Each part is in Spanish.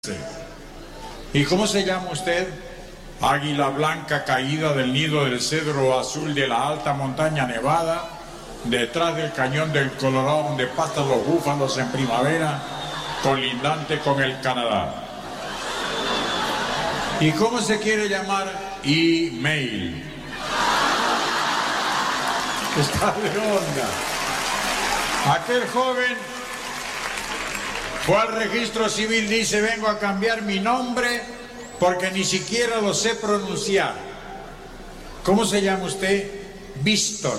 ¿Y cómo se llama usted? Águila blanca caída del nido del cedro azul de la alta montaña nevada, detrás del cañón del Colorado donde pastan los búfalos en primavera, colindante con el Canadá. ¿Y cómo se quiere llamar? Email. Está de onda. Aquel joven fue al registro civil, dice: vengo a cambiar mi nombre porque ni siquiera lo sé pronunciar. ¿Cómo se llama usted? Víctor.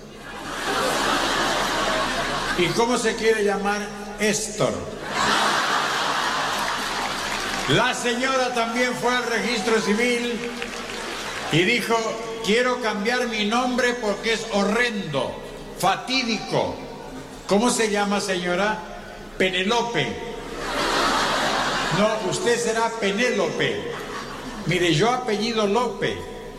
¿Y cómo se quiere llamar? Éstor. La señora también fue al registro civil y dijo: quiero cambiar mi nombre porque es horrendo, fatídico. ¿Cómo se llama, señora? Penelope. No, usted será Penélope. Mire, yo apellido López.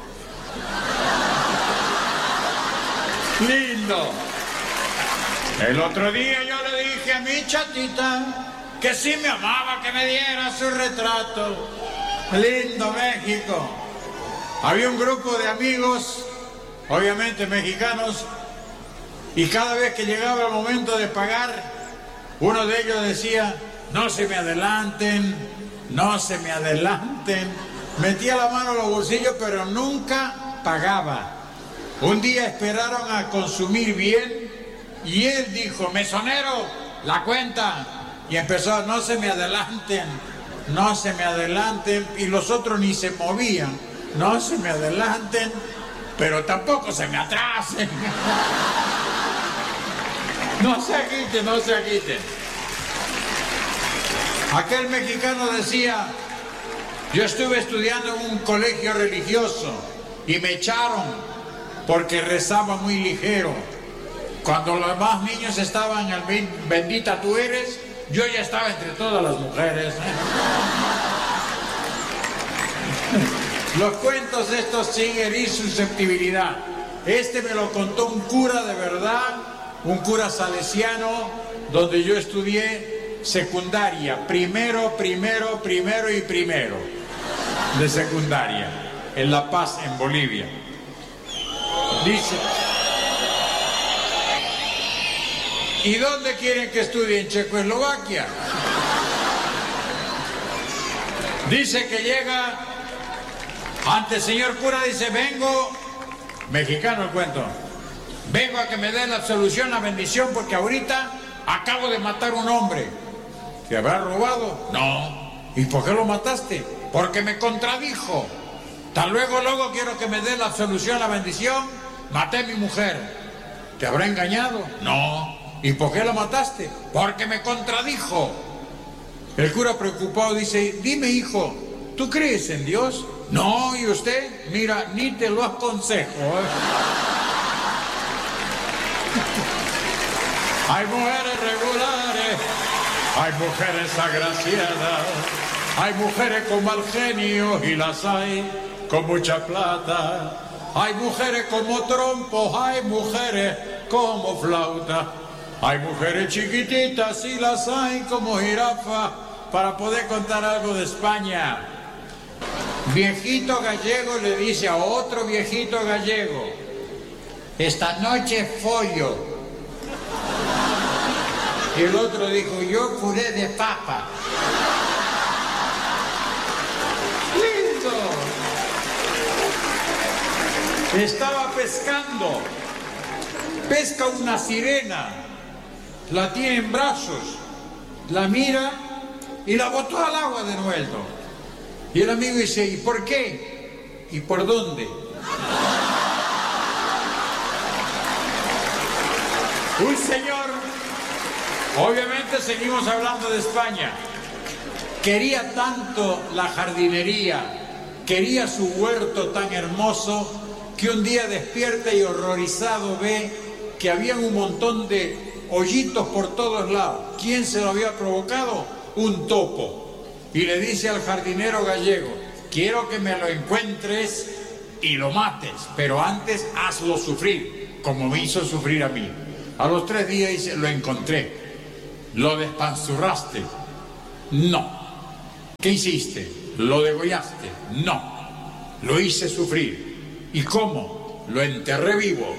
Lindo. El otro día yo le dije a mi chatita que si me amaba, que me diera su retrato. Lindo México. Había un grupo de amigos, obviamente mexicanos, y cada vez que llegaba el momento de pagar, uno de ellos decía: no se me adelanten, no se me adelanten. Metía la mano en los bolsillos, pero nunca pagaba. Un día esperaron a consumir bien y él dijo: mesonero, la cuenta. Y empezó: no se me adelanten, no se me adelanten. Y los otros ni se movían. No se me adelanten, pero tampoco se me atrasen. No se agiten, no se agiten. Aquel mexicano decía: yo estuve estudiando en un colegio religioso y me echaron porque rezaba muy ligero. Cuando los demás niños estaban en el bendita tú eres, yo ya estaba entre todas las mujeres. Los cuentos estos sin herir susceptibilidad. Este me lo contó un cura de verdad, un cura salesiano, donde yo estudié secundaria, primero de secundaria, en La Paz, en Bolivia. Dice: ¿y dónde quieren que estudie? En Checoslovaquia. Dice que llega ante el señor cura, dice: vengo, mexicano el cuento, vengo a que me dé la absolución, la bendición, porque ahorita acabo de matar un hombre. ¿Te habrá robado? No. ¿Y por qué lo mataste? Porque me contradijo. Tan luego quiero que me dé la absolución, la bendición. Maté a mi mujer. ¿Te habrá engañado? No. ¿Y por qué lo mataste? Porque me contradijo. El cura preocupado dice: dime, hijo, ¿tú crees en Dios? No. ¿Y usted? Mira, ni te lo aconsejo. Hay mujeres regulares, hay mujeres agraciadas, hay mujeres con mal genio y las hay con mucha plata. Hay mujeres como trompos, hay mujeres como flauta. Hay mujeres chiquititas y las hay como jirafa, para poder contar algo de España. Viejito gallego le dice a otro viejito gallego: esta noche follo. Y el otro dijo: yo puré de papa. ¡Lindo! Estaba pescando. Pesca una sirena. La tiene en brazos. La mira y la botó al agua de nuevo. Y el amigo dice: ¿y por qué? ¿Y por dónde? Un señor, obviamente seguimos hablando de España, quería tanto la jardinería, quería su huerto tan hermoso, que un día despierta y horrorizado ve que habían un montón de hoyitos por todos lados. ¿Quién se lo había provocado? Un topo. Y le dice al jardinero gallego: quiero que me lo encuentres y lo mates, pero antes hazlo sufrir, como me hizo sufrir a mí. A los 3 días dice: lo encontré. ¿Lo despanzurraste? No. ¿Qué hiciste? ¿Lo degollaste? No, lo hice sufrir. ¿Y cómo? Lo enterré vivo.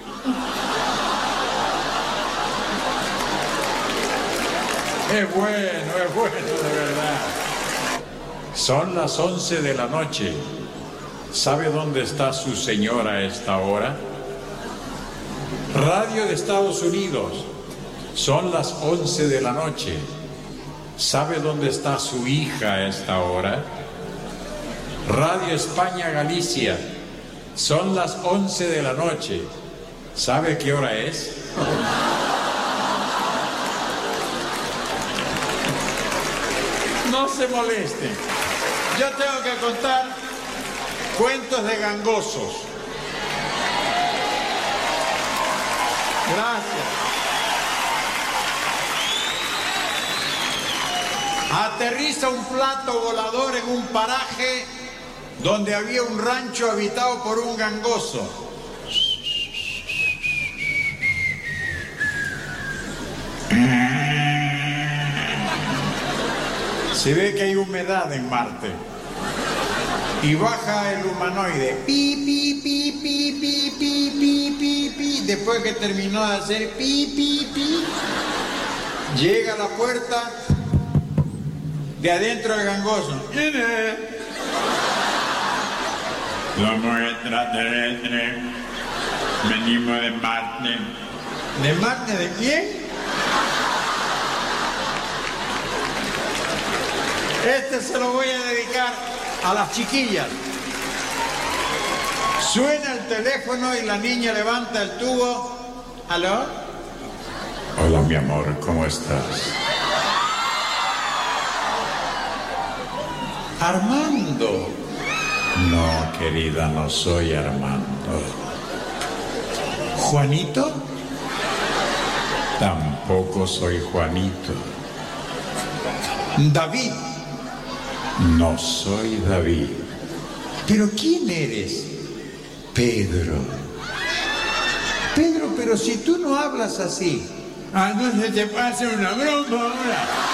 Es bueno, de verdad. Son las 11 de la noche. ¿Sabe dónde está su señora a esta hora? Radio de Estados Unidos. Son las 11 de la noche. ¿Sabe dónde está su hija a esta hora? Radio España Galicia. Son las 11 de la noche. ¿Sabe qué hora es? No se molesten. Yo tengo que contar cuentos de gangosos. Gracias. Aterriza un plato volador en un paraje donde había un rancho habitado por un gangoso. Se ve que hay humedad en Marte. Y baja el humanoide. Pi, pi, pi, pi, pi, pi, pi, pi, pi. Después que terminó de hacer pi, pi, pi, llega a la puerta de adentro del gangoso. ¿Quién es? Somos extraterrestres. Venimos de Marte. ¿De Marte de quién? Este se lo voy a dedicar a las chiquillas. Suena el teléfono y la niña levanta el tubo. ¿Aló? Hola, mi amor, ¿cómo estás? Armando. No, querida, no soy Armando. ¿Juanito? Tampoco soy Juanito. ¿David? No soy David. ¿Pero quién eres? Pedro. Pedro, pero si tú no hablas así. Ah, no se te pase una broma ahora.